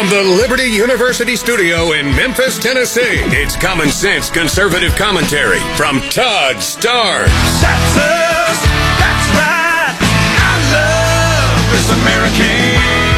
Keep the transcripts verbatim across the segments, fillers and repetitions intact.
From the Liberty University studio in Memphis, Tennessee, it's Common Sense Conservative Commentary from Todd Starnes. That's us, that's right. I love this American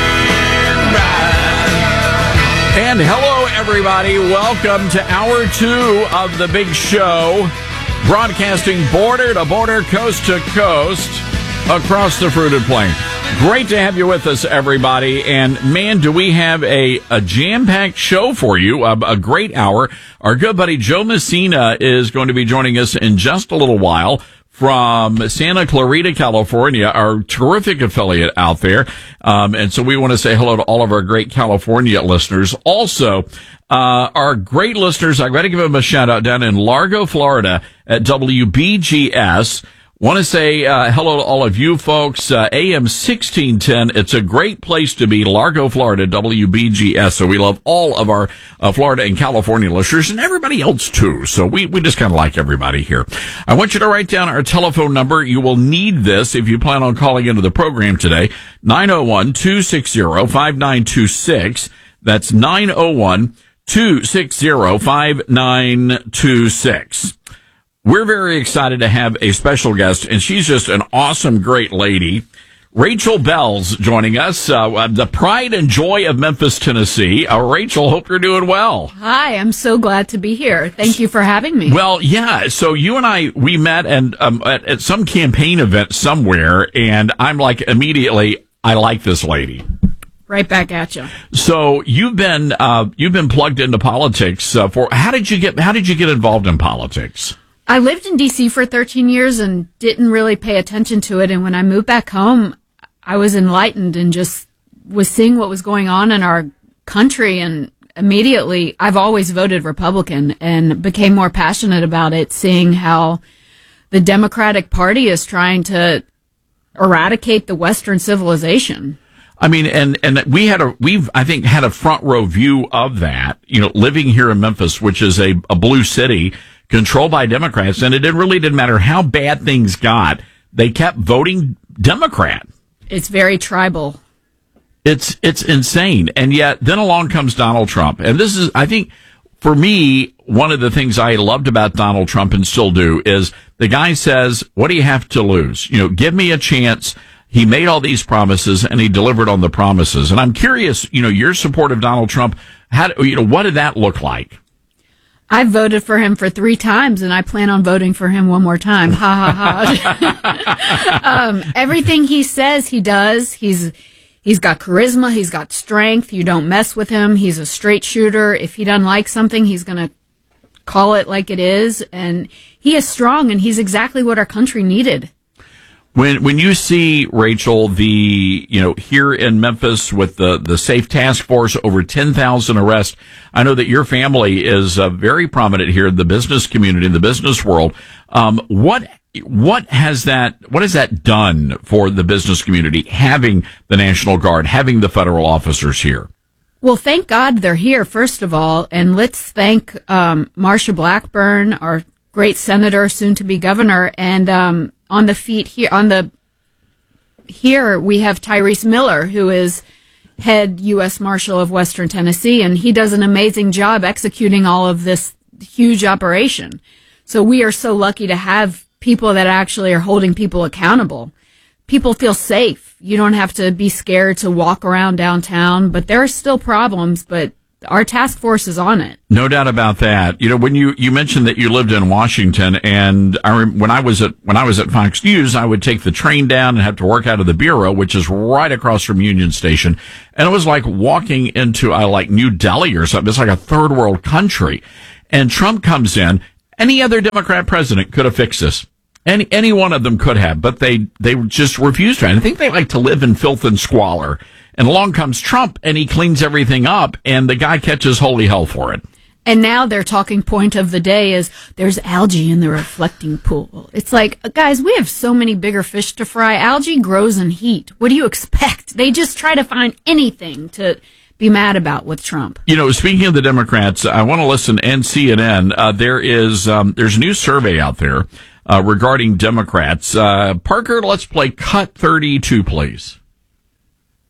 ride. And hello, everybody. Welcome to hour two of the big show, broadcasting border to border, coast to coast, across the fruited plain. Great to have you with us, everybody. And, man, do we have a, a jam-packed show for you, a, a great hour. Our good buddy Joe Messina is going to be joining us in just a little while from Santa Clarita, California, our terrific affiliate out there. Um, and so we want to say hello to all of our great California listeners. Also, uh, our great listeners, I've got to give them a shout-out down in Largo, Florida at W B G S. Want to say uh, hello to all of you folks. Uh, A M sixteen ten. It's a great place to be. Largo, Florida, W B G S. So we love all of our uh, Florida and California listeners and everybody else too. So we, we just kind of like everybody here. I want you to write down our telephone number. You will need this if you plan on calling into the program today. nine oh one, two six zero, five nine two six. That's nine oh one, two six zero, five nine two six. We're very excited to have a special guest, and she's just an awesome, great lady. Rachel Bell's joining us, uh, the pride and joy of Memphis, Tennessee. Uh, Rachel, hope you're doing well. Hi, I'm so glad to be here. Thank you for having me. Well, yeah, so you and I, we met and um, at, at some campaign event somewhere, and I'm like, immediately, I like this lady. Right back at you. So you've been uh, you've been plugged into politics uh, for how did you get how did you get involved in politics? I lived in D C for thirteen years and didn't really pay attention to it. And when I moved back home, I was enlightened and just was seeing what was going on in our country. And immediately, I've always voted Republican and became more passionate about it, seeing how the Democratic Party is trying to eradicate the Western civilization. I mean, and, and we had a, we've, I think, had a front row view of that, you know, living here in Memphis, which is a, a blue city controlled by Democrats. And it didn't, really didn't matter how bad things got. They kept voting Democrat. It's very tribal. It's, it's insane. And yet then along comes Donald Trump. And this is, I think, for me, one of the things I loved about Donald Trump and still do is the guy says, what do you have to lose? You know, give me a chance. He made all these promises and he delivered on the promises. And I'm curious, you know, your support of Donald Trump, how, you know, what did that look like? I voted for him for three times and I plan on voting for him one more time. Ha ha ha. um, everything he says he does. He's, he's got charisma. He's got strength. You don't mess with him. He's a straight shooter. If he doesn't like something, he's going to call it like it is. And he is strong and he's exactly what our country needed. When when you see, Rachel, the, you know, here in Memphis with the, the Safe Task Force, over ten thousand arrests, I know that your family is uh, very prominent here in the business community, in the business world. Um, what what has that what has that done for the business community, having the National Guard, having the federal officers here? Well, thank God they're here, first of all, and let's thank um, Marsha Blackburn, our great senator, soon to be governor, and um on the feet here, on the, here we have Tyrese Miller, who is head U S Marshal of Western Tennessee, and he does an amazing job executing all of this huge operation. So we are so lucky to have people that actually are holding people accountable. People feel safe. You don't have to be scared to walk around downtown, but there are still problems, but our task force is on it. No doubt about that. You know, when you, you mentioned that you lived in Washington, and I rem- when I was at when I was at Fox News, I would take the train down and have to work out of the bureau, which is right across from Union Station, and it was like walking into uh, like New Delhi or something. It's like a third world country, and Trump comes in. Any other Democrat president could have fixed this. Any any one of them could have, but they they just refused to. And I think they like to live in filth and squalor. And along comes Trump, and he cleans everything up, and the guy catches holy hell for it. And now their talking point of the day is there's algae in the reflecting pool. It's like, guys, we have so many bigger fish to fry. Algae grows in heat. What do you expect? They just try to find anything to be mad about with Trump. You know, speaking of the Democrats, I want to listen and C N N. Uh, there is um, there's a new survey out there uh, regarding Democrats. Uh, Parker, let's play cut thirty-two, please.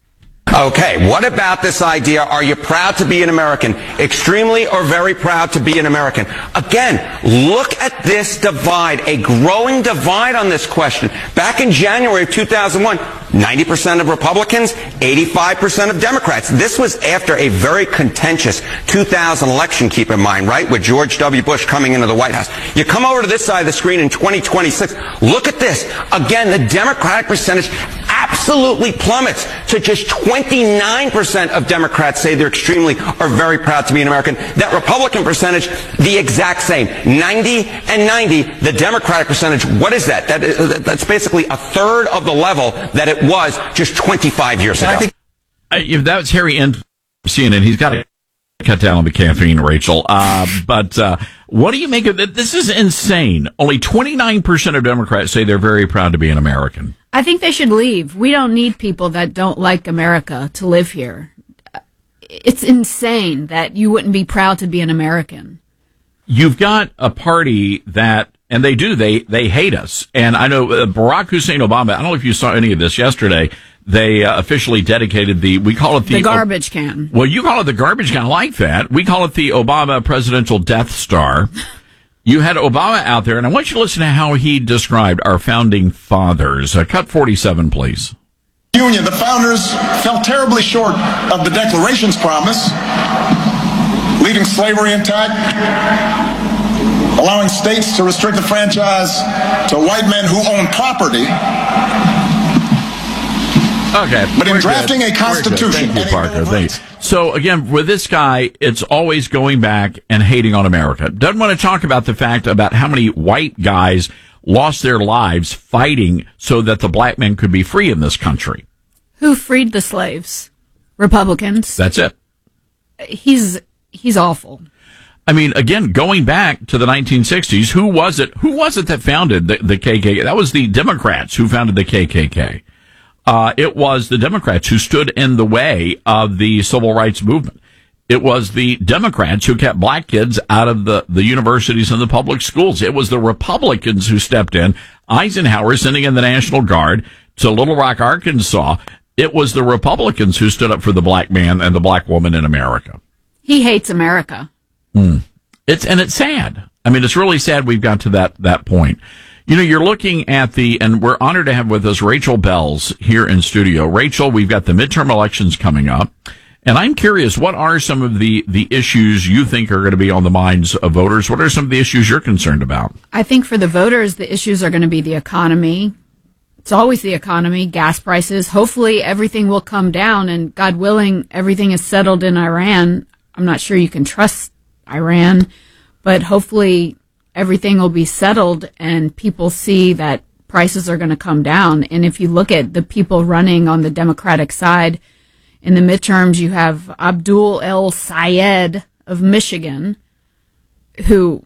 Okay, what about this idea, are you proud to be an American? Extremely or very proud to be an American? Again, look at this divide, a growing divide on this question. Back in January of two thousand one, ninety percent of Republicans, eighty-five percent of Democrats. This was after a very contentious two thousand election, keep in mind, right, with George W. Bush coming into the White House. You come over to this side of the screen in twenty twenty-six, look at this. Again, the Democratic percentage absolutely plummets to just twenty-nine percent of Democrats say they're extremely or very proud to be an American. That Republican percentage, the exact same. ninety and ninety. The Democratic percentage, what is that? That is, that's basically a third of the level that it was just twenty-five years ago. I think Uh, if that was Harry N. C N N, he's got to cut down on the caffeine, Rachel. Uh, but uh, what do you make of it? This is insane. Only twenty-nine percent of Democrats say they're very proud to be an American. I think they should leave. We don't need people that don't like America to live here. It's insane that you wouldn't be proud to be an American. You've got a party that, and they do, they, they hate us. And I know uh, Barack Hussein Obama, I don't know if you saw any of this yesterday, they uh, officially dedicated the, we call it the... The garbage can. Well, you call it the garbage can. I like that. We call it the Obama Presidential Death Star. You had Obama out there, and I want you to listen to how he described our founding fathers. Uh, cut forty-seven, please. Union, the founders fell terribly short of the Declaration's promise, leaving slavery intact, allowing states to restrict the franchise to white men who own property. Okay. But in We're drafting good. a constitution... Thank you, Parker. Thank you. So, again, with this guy, it's always going back and hating on America. Doesn't want to talk about the fact about how many white guys lost their lives fighting so that the black men could be free in this country. Who freed the slaves? Republicans. That's it. He's he's awful. I mean, again, going back to the nineteen sixties, who was it? Who was it that founded the, the K K K? That was the Democrats who founded the K K K. Uh, it was the Democrats who stood in the way of the civil rights movement. It was the Democrats who kept black kids out of the, the universities and the public schools. It was the Republicans who stepped in. Eisenhower sending in the National Guard to Little Rock, Arkansas. It was the Republicans who stood up for the black man and the black woman in America. He hates America. Mm. It's, and it's sad. I mean, it's really sad we've got to that, that point. You know, you're looking at the, and we're honored to have with us Rachel Belz here in studio. Rachel, we've got the midterm elections coming up, and I'm curious, what are some of the, the issues you think are going to be on the minds of voters? What are some of the issues you're concerned about? I think for the voters, the issues are going to be the economy. It's always the economy, gas prices. Hopefully everything will come down, and God willing, everything is settled in Iran. I'm not sure you can trust Iran, but hopefully everything will be settled and people see that prices are going to come down. And if you look at the people running on the Democratic side in the midterms, you have Abdul El Sayed of Michigan, who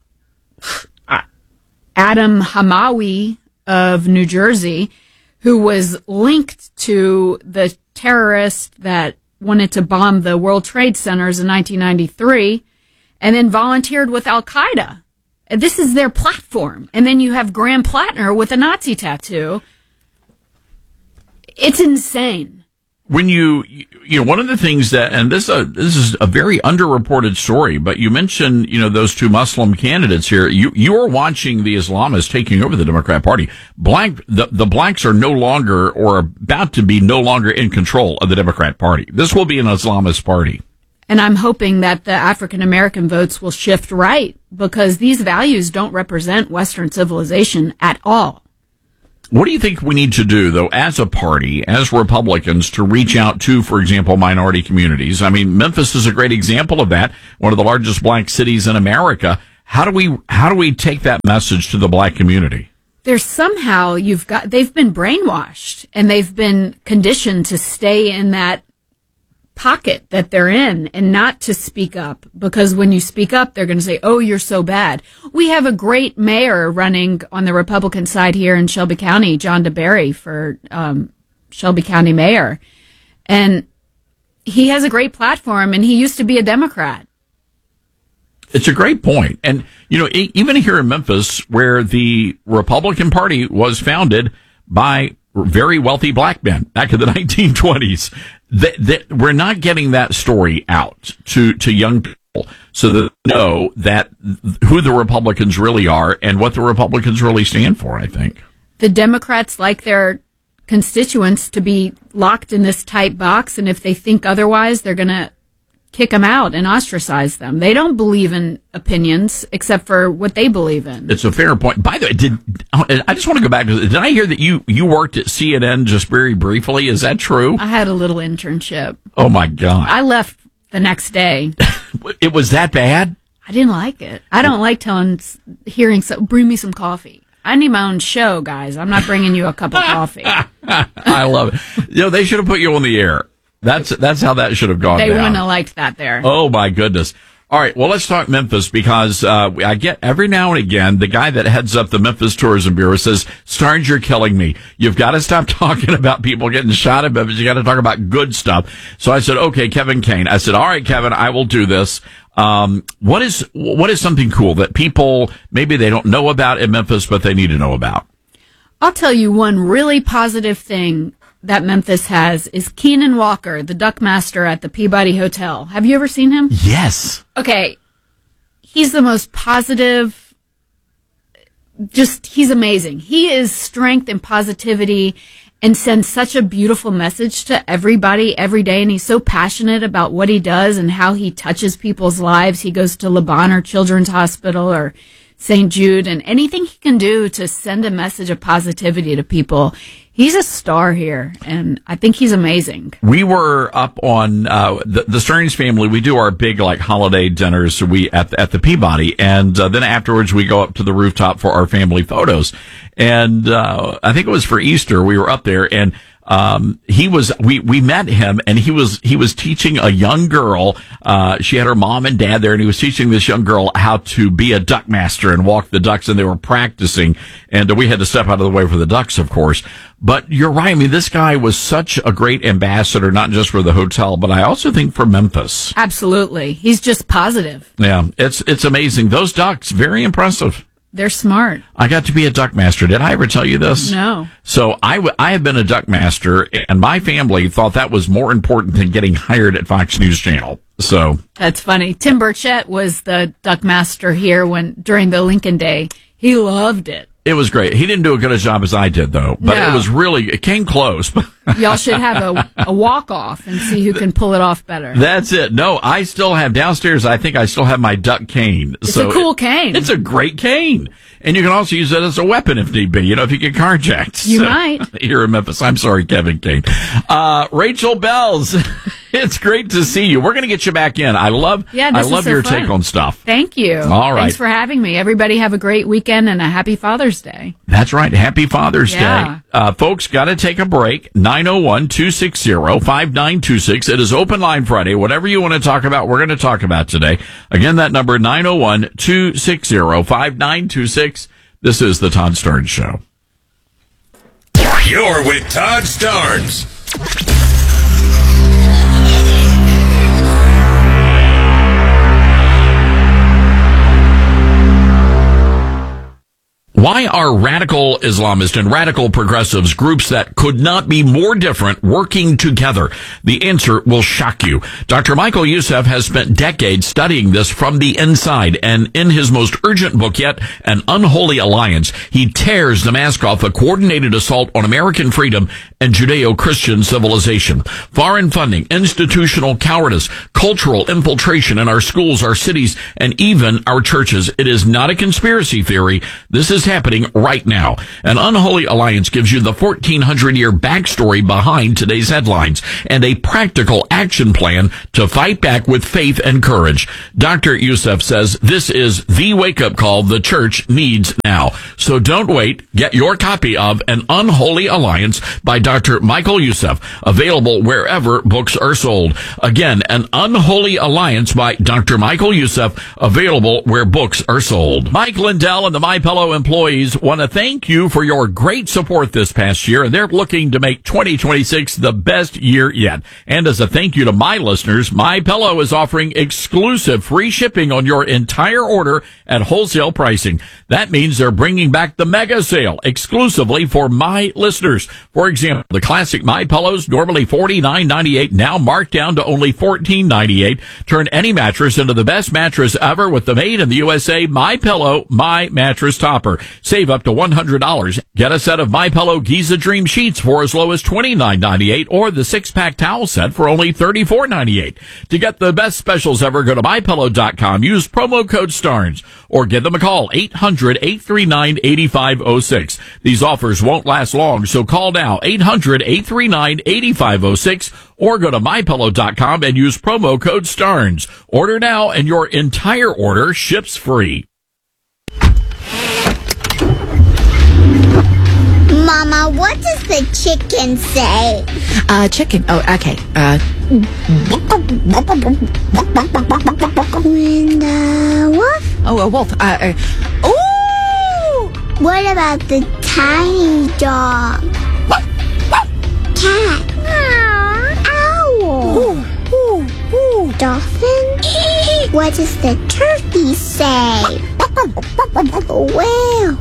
Adam Hamawi of New Jersey, who was linked to the terrorist that wanted to bomb the World Trade Centers in nineteen ninety-three and then volunteered with Al-Qaeda. This is their platform. And then you have Graham Plattner with a Nazi tattoo. It's insane. When you, you know, one of the things that, and this, uh, this is a very underreported story, but you mentioned, you know, those two Muslim candidates here. You, you are watching the Islamists taking over the Democrat Party. Black, the, the blacks are no longer, or about to be no longer in control of the Democrat Party. This will be an Islamist party. And I'm hoping that the African American votes will shift right, because these values don't represent Western civilization at all. What do you think we need to do, though, as a party, as Republicans, to reach out to, for example, minority communities? I mean, Memphis is a great example of that, one of the largest black cities in America. How do we, how do we take that message to the black community? There's somehow you've got, they've been brainwashed and they've been conditioned to stay in that pocket that they're in and not to speak up, because when you speak up, they're going to say, oh, you're so bad. We have a great mayor running on the Republican side here in Shelby County, John DeBerry, for um, Shelby County mayor. And he has a great platform, and he used to be a Democrat. It's a great point. And, you know, even here in Memphis, where the Republican Party was founded by very wealthy black men back in the nineteen twenties. That, that we're not getting that story out to, to young people so that they know that who the Republicans really are and what the Republicans really stand for, I think. The Democrats like their constituents to be locked in this tight box, and if they think otherwise, they're going to kick them out and ostracize them. They don't believe in opinions except for what they believe in. It's a fair point. By the way, did I just want to go back to, did I hear that you, you worked at C N N just very briefly? Is that true? I had a little internship. Oh, my God. I left the next day. It was that bad? I didn't like it. I don't like telling, hearing, so, bring me some coffee. I need my own show, guys. I'm not bringing you a cup of coffee. I love it. You know, they should have put you on the air. That's that's how that should have gone They down. wouldn't have liked that there. Oh, my goodness. All right, well, let's talk Memphis because uh, I get every now and again, the guy that heads up the Memphis Tourism Bureau says, Starnes, you're killing me. You've got to stop talking about people getting shot in Memphis. You got to talk about good stuff. So I said, okay, Kevin Kane. I said, all right, Kevin, I will do this. Um, what is what is something cool that people, maybe they don't know about in Memphis, but they need to know about? I'll tell you one really positive thing that Memphis has is Keenan Walker, the duck master at the Peabody Hotel. Have you ever seen him? Yes. Okay. He's the most positive, just, he's amazing. He is strength and positivity and sends such a beautiful message to everybody every day. And he's so passionate about what he does and how he touches people's lives. He goes to Le Bonheur Children's Hospital or Saint Jude, and anything he can do to send a message of positivity to people. He's a star here, and I think he's amazing. We were up on uh, the, the Stearns family. We do our big like holiday dinners. We at the, at the Peabody, and uh, then afterwards we go up to the rooftop for our family photos. And uh, I think it was for Easter. We were up there, and um he was we we met him, and he was he was teaching a young girl. Uh she had her mom and dad there, and he was teaching this young girl how to be a duck master and walk the ducks, and they were practicing, and we had to step out of the way for the ducks, of course. But you're right. I mean, this guy was such a great ambassador, not just for the hotel, but I also think for Memphis. Absolutely. He's just positive. Yeah, it's it's amazing. Those ducks, very impressive. They're smart. I got to be a duck master. Did I ever tell you this? No. So I, w- I have been a duck master, and my family thought that was more important than getting hired at Fox News Channel. So that's funny. Tim Burchett was the duck master here when during the Lincoln Day. He loved it. It was great. He didn't do a good a job as I did, though. But no. It was really, it came close. Y'all should have a, a walk-off and see who can pull it off better. That's it. No, I still have downstairs, I think I still have my duck cane. It's so a cool it, cane. It's a great cane. And you can also use it as a weapon if need be, you know, if you get carjacked. You so, might. Here in Memphis. I'm sorry, Kevin Kane. Uh, Rachel Bells, it's great to see you. We're going to get you back in. I love, yeah, I this love is so your fun. take on stuff. Thank you. All right. Thanks for having me. Everybody have a great weekend and a happy Father's Day. That's right. Happy Father's Yeah. Day. Uh, folks, got to take a break. nine oh one, two six zero, five nine two six. It is Open Line Friday. Whatever you want to talk about, we're going to talk about today. Again, that number, nine oh one, two six zero, five nine two six. This is the Todd Starnes Show. You're with Todd Starnes. Why are radical Islamists and radical progressives, groups that could not be more different, working together? The answer will shock you. Doctor Michael Youssef has spent decades studying this from the inside, and in his most urgent book yet, An Unholy Alliance, he tears the mask off a coordinated assault on American freedom and Judeo-Christian civilization. Foreign funding, institutional cowardice, cultural infiltration in our schools, our cities, and even our churches. It is not a conspiracy theory. This is happening right now. An Unholy Alliance gives you the fourteen hundred year backstory behind today's headlines and a practical action plan to fight back with faith and courage. Doctor Youssef says this is the wake-up call the church needs now. So don't wait. Get your copy of An Unholy Alliance by Doctor Michael Youssef, available wherever books are sold. Again, An Unholy Alliance by Doctor Michael Youssef, available where books are sold. Mike Lindell and the MyPillow employees want to thank you for your great support this past year, and they're looking to make twenty twenty-six the best year yet. And as a thank you to my listeners, MyPillow is offering exclusive free shipping on your entire order at wholesale pricing. That means they're bringing back the mega sale exclusively for my listeners. For example, Premium. The classic My Pillows, normally forty-nine ninety-eight, now marked down to only fourteen ninety-eight. Turn any mattress into the best mattress ever with the made in the U S A My Pillow My Mattress Topper. Save up to one hundred dollars. Get a set of My Pillow Giza Dream Sheets for as low as twenty-nine ninety-eight, or the six-pack towel set for only thirty-four ninety-eight. To get the best specials ever, go to my pillow dot com. Use promo code STARNS or give them a call, eight hundred, eight three nine, eight five zero six. These offers won't last long, so call now, eight hundred, eight three nine, eight five zero six, or go to my pillow dot com and use promo code STARNS. Order now and your entire order ships free. Mama, what does the chicken say? Uh, chicken. Oh, okay. Uh, And uh, wolf? oh, a wolf. Uh, uh, oh! What about the tiny dog? Cat? Owl? Ooh, ooh, ooh. Dolphin? What does the turkey say? Whale?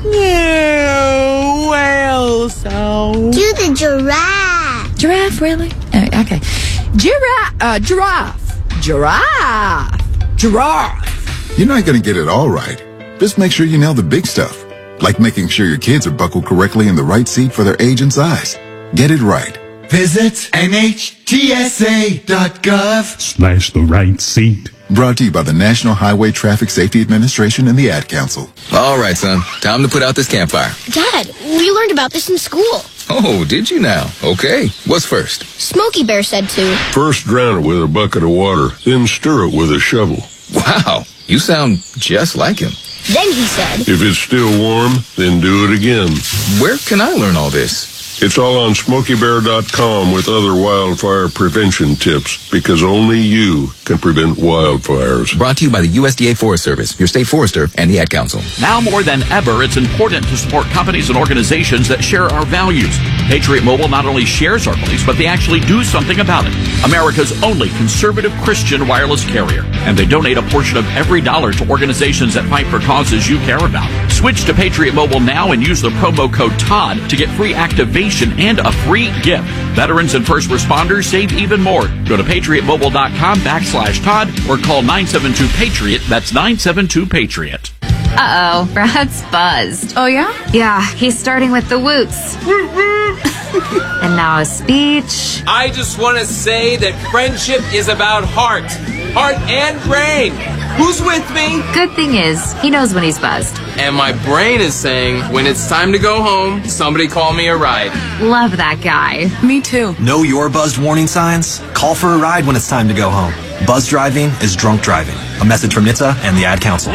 Yeah, whale sound. Do the giraffe? Giraffe, really? Uh, okay. Giraffe. Uh, giraffe. Giraffe. Giraffe. You're not going to get it all right. Just make sure you nail the big stuff, like making sure your kids are buckled correctly in the right seat for their age and size. Get it right. Visit N H T S A dot gov slash the right seat. Brought to you by the National Highway Traffic Safety Administration and the Ad Council. All right, son. Time to put out this campfire. Dad, we learned about this in school. Oh, did you now? Okay. What's first? Smokey Bear said to. First drown it with a bucket of water, then stir it with a shovel. Wow. You sound just like him. Then he said. If it's still warm, then do it again. Where can I learn all this? It's all on smokey bear dot com with other wildfire prevention tips, because only you can prevent wildfires. Brought to you by the U S D A Forest Service, your state forester, and the Ad Council. Now more than ever, it's important to support companies and organizations that share our values. Patriot Mobile not only shares our beliefs, but they actually do something about it. America's only conservative Christian wireless carrier. And they donate a portion of every dollar to organizations that fight for causes you care about. Switch to Patriot Mobile now and use the promo code TODD to get free activation and a free gift. Veterans and first responders save even more. Go to patriot mobile dot com backslash Todd or call nine seven two PATRIOT. That's nine seven two PATRIOT. Uh-oh, Brad's buzzed. Oh, yeah? Yeah, he's starting with the woots. And now a speech. I just want to say that friendship is about heart. Heart and brain. Who's with me? Good thing is, he knows when he's buzzed. And my brain is saying, when it's time to go home, somebody call me a ride. Love that guy. Me too. Know your buzzed warning signs? Call for a ride when it's time to go home. Buzz driving is drunk driving. A message from N H T S A and the Ad Council.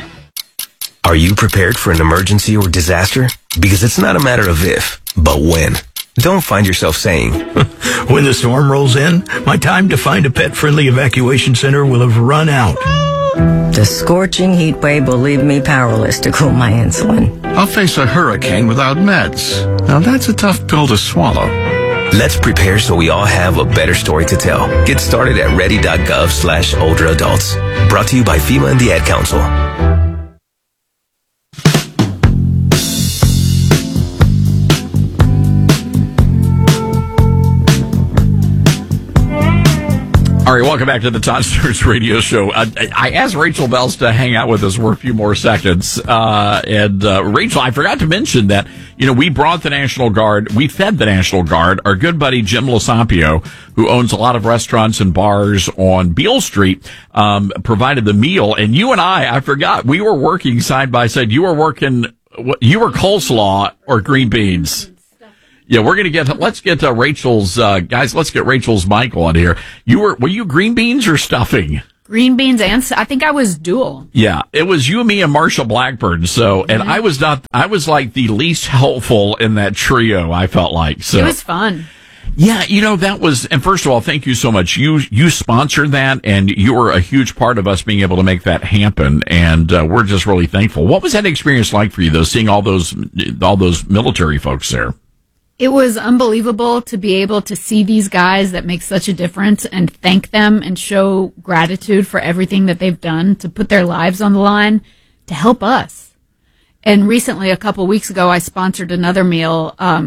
Are you prepared for an emergency or disaster? Because it's not a matter of if, but when. Don't find yourself saying, when the storm rolls in, my time to find a pet-friendly evacuation center will have run out. The scorching heat wave will leave me powerless to cool my insulin. I'll face a hurricane without meds. Now that's a tough pill to swallow. Let's prepare so we all have a better story to tell. Get started at ready.gov slash older adults. Brought to you by FEMA and the Ad Council. All right, welcome back to the Todd Starnes Radio Show. Uh, I asked Rachel Bells to hang out with us for a few more seconds. Uh, and uh, Rachel, I forgot to mention that, you know, we brought the National Guard, we fed the National Guard. Our good buddy Jim Losampio, who owns a lot of restaurants and bars on Beale Street, um, provided the meal. And you and I, I forgot, we were working side by side. You were working, you were coleslaw or green beans. Yeah, we're going to get, let's get uh, Rachel's, uh, guys, let's get Rachel's mic on here. You were, were you green beans or stuffing? Green beans and, I think I was dual. Yeah, it was you, me, and Marsha Blackburn. So, and Mm-hmm. I was not, I was like the least helpful in that trio, I felt like. So It was fun. Yeah, you know, that was, and first of all, thank you so much. You, you sponsored that, and you were a huge part of us being able to make that happen, and uh, we're just really thankful. What was that experience like for you, though, seeing all those, all those military folks there? It was unbelievable to be able to see these guys that make such a difference and thank them and show gratitude for everything that they've done to put their lives on the line to help us. And recently, a couple weeks ago, I sponsored another meal um,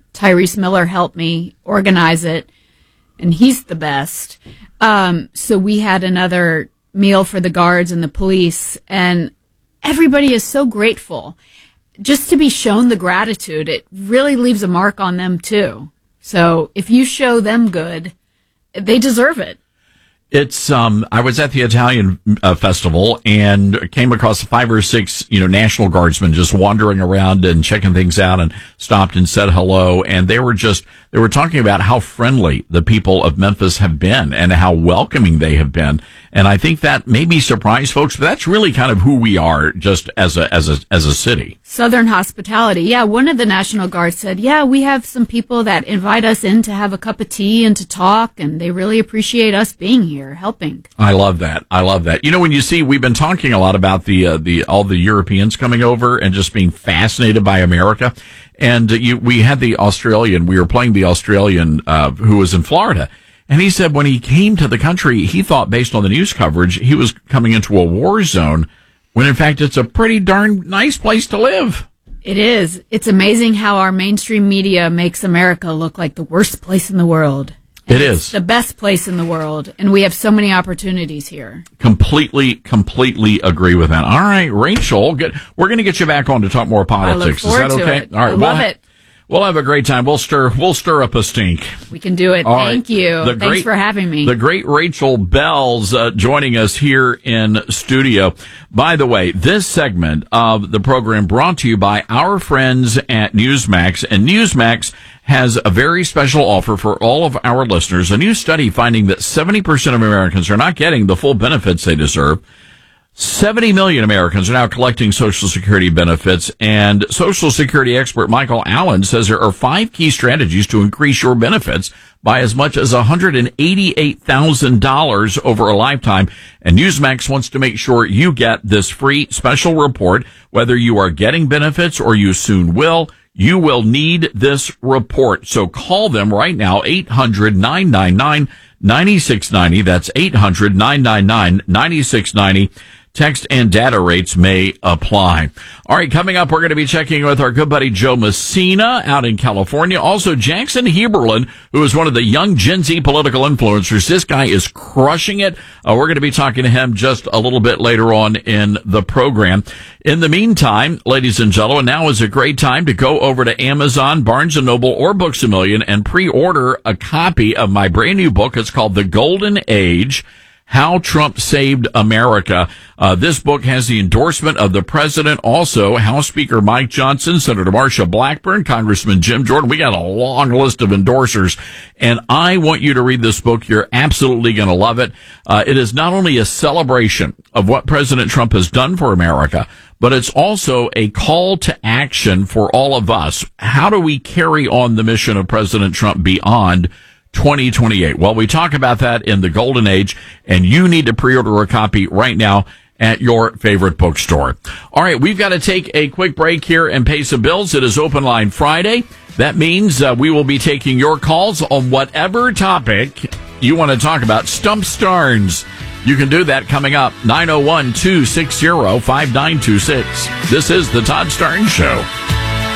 Tyrese Miller helped me organize it, and he's the best. Um, so we had another meal for the guards and the police, and everybody is so grateful. Just to be shown the gratitude, it really leaves a mark on them, too. So if you show them good, they deserve it. It's, um, I was at the Italian uh, festival and came across five or six, you know, National Guardsmen just wandering around and checking things out, and stopped and said hello. And they were just, they were talking about how friendly the people of Memphis have been and how welcoming they have been. And I think that maybe surprised folks, but that's really kind of who we are just as a, as a, as a city. Southern hospitality. Yeah. One of the National Guard said, yeah, we have some people that invite us in to have a cup of tea and to talk, and they really appreciate us being here, helping. I love that. I love that. You know, when you see, we've been talking a lot about the, uh, the, all the Europeans coming over and just being fascinated by America. And uh, you, we had the Australian, we were playing the Australian, uh, who was in Florida. And he said when he came to the country, he thought, based on the news coverage, he was coming into a war zone, when in fact it's a pretty darn nice place to live. It is. It's amazing how our mainstream media makes America look like the worst place in the world. It is. It's the best place in the world, and we have so many opportunities here. Completely, completely agree with that. All right, Rachel, get, we're going to get you back on to talk more politics. I look Is that okay? To it. All right, I love we'll, it. We'll have a great time. We'll stir, we'll stir up a stink. We can do it. All Thank right. you. The Thanks great, for having me. The great Rachel Belz uh, joining us here in studio. By the way, this segment of the program brought to you by our friends at Newsmax, and Newsmax has a very special offer for all of our listeners. A new study finding that seventy percent of Americans are not getting the full benefits they deserve. seventy million Americans are now collecting Social Security benefits, and Social Security expert Michael Allen says there are five key strategies to increase your benefits by as much as one hundred eighty-eight thousand dollars over a lifetime. And Newsmax wants to make sure you get this free special report, whether you are getting benefits or you soon will. You will need this report. So call them right now, eight hundred, nine nine nine, nine six nine zero. That's eight hundred, nine nine nine, nine six nine zero. Text and data rates may apply. All right, coming up, we're going to be checking with our good buddy Joe Messina out in California. Also, Jackson Heberlin, who is one of the young Gen Z political influencers. This guy is crushing it. Uh, we're going to be talking to him just a little bit later on in the program. In the meantime, ladies and gentlemen, now is a great time to go over to Amazon, Barnes and Noble, or Books A Million and pre-order a copy of my brand new book. It's called The Golden Age: How Trump Saved America. Uh, this book has the endorsement of the president, also House Speaker Mike Johnson, Senator Marsha Blackburn, Congressman Jim Jordan. We got a long list of endorsers, and I want you to read this book. You're absolutely going to love it. Uh, it is not only a celebration of what President Trump has done for America, but it's also a call to action for all of us. How do we carry on the mission of President Trump beyond twenty twenty-eight? Well, we talk about that in The Golden Age, and you need to pre-order a copy right now at your favorite bookstore. All right, we've got to take a quick break here and pay some bills. It is Open Line Friday. That means uh, we will be taking your calls on whatever topic you want to talk about. Stump Starnes. You can do that coming up. nine oh one, two six zero, five nine two six. This is The Todd Starnes Show.